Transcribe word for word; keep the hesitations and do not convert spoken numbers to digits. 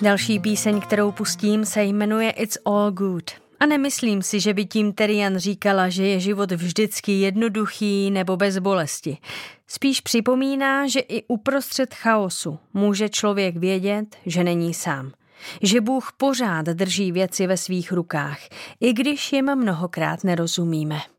Další píseň, kterou pustím, se jmenuje It's All Good. A nemyslím si, že by tím Terian říkala, že je život vždycky jednoduchý nebo bez bolesti. Spíš připomíná, že i uprostřed chaosu může člověk vědět, že není sám. Že Bůh pořád drží věci ve svých rukách, i když jim mnohokrát nerozumíme.